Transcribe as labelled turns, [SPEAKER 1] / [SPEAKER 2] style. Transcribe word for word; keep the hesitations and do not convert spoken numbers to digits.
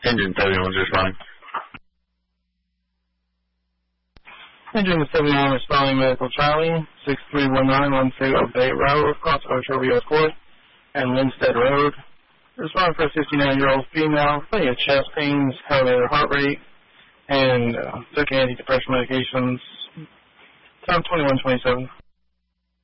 [SPEAKER 1] Engine seventy-one is responding.
[SPEAKER 2] Engine seventy-one responding medical Charlie, six three one nine one two Bay Road, across Ocho Rios Court and Linstead Road. Responding for a fifty-nine-year-old female, plenty of chest pains, elevated heart rate, and uh, took antidepressant medications. Time twenty-one twenty-seven.